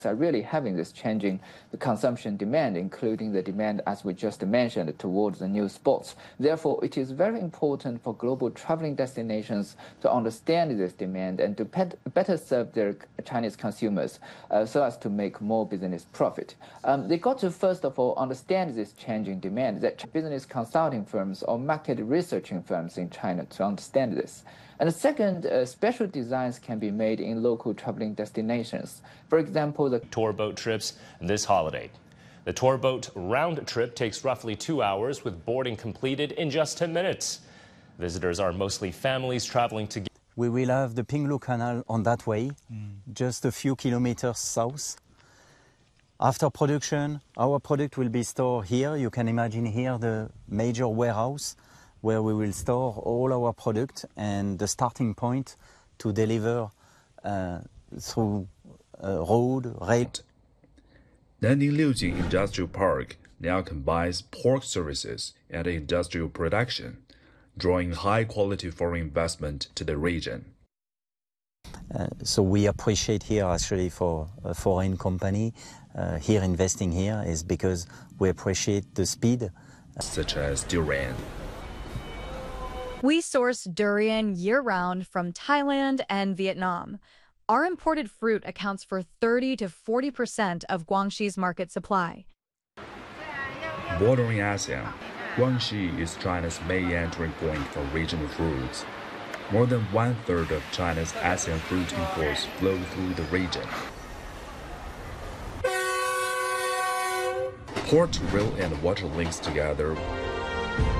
are really having this changing the consumption demand, including the demand, as we just mentioned, towards the new sports. Therefore, it is very important for global traveling destinations to understand this demand and to better serve their Chinese consumers so as to make more business profit. They got to, first of all, understand this changing demand, that business consulting firms or market researching firms in China to understand this. And the second, special designs can be made in local traveling destinations. For example, the tour boat trips this holiday. The tour boat round trip takes roughly 2 hours, with boarding completed in just 10 minutes. Visitors are mostly families traveling together. We will have the Pinglu Canal on that way, just a few kilometers south. After production, our product will be stored here. You can imagine here the major warehouse where we will store all our product and the starting point to deliver through road, rail. Nanning Liujing Industrial Park now combines pork services and industrial production, drawing high-quality foreign investment to the region. So we appreciate here actually for a foreign company here investing here is because we appreciate the speed. Such as durian. We source durian year-round from Thailand and Vietnam. Our imported fruit accounts for 30 to 40% of Guangxi's market supply. Bordering ASEAN, Guangxi is China's main entry point for regional fruits. More than one-third of China's ASEAN fruit imports flow through the region. Port, rail, and water links together